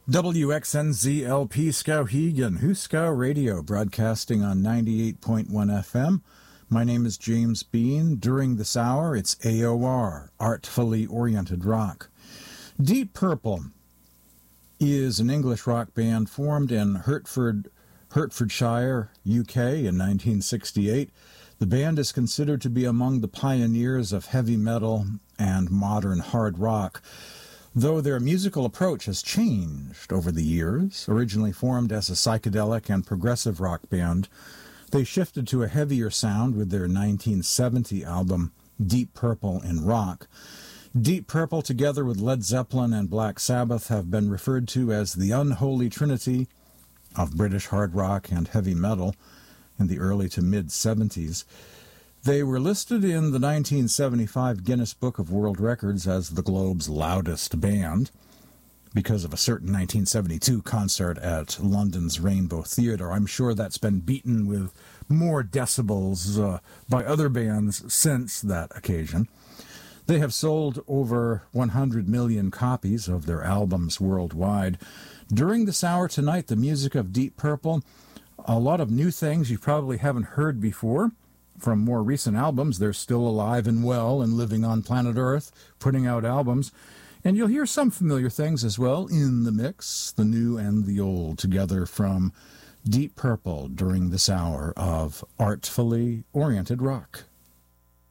WXNZLP Skowhegan, Huskow Radio, broadcasting on 98.1 FM. My name is James Bean. During this hour, it's AOR, Artfully Oriented Rock. Deep Purple is an English rock band formed in Hertfordshire, UK in 1968. The band is considered to be among the pioneers of heavy metal and modern hard rock, though their musical approach has changed over the years. Originally formed as a psychedelic and progressive rock band, they shifted to a heavier sound with their 1970 album, Deep Purple in Rock. Deep Purple, together with Led Zeppelin and Black Sabbath, have been referred to as the unholy trinity of British hard rock and heavy metal in the early to mid-70s. They were listed in the 1975 Guinness Book of World Records as the globe's loudest band because of a certain 1972 concert at London's Rainbow Theatre. I'm sure that's been beaten with more decibels by other bands since that occasion. They have sold over 100 million copies of their albums worldwide. During this hour tonight, the music of Deep Purple, a lot of new things you probably haven't heard before. From more recent albums, they're still alive and well and living on planet Earth, putting out albums. And you'll hear some familiar things as well in the mix, the new and the old, together from Deep Purple during this hour of Artfully Oriented Rock.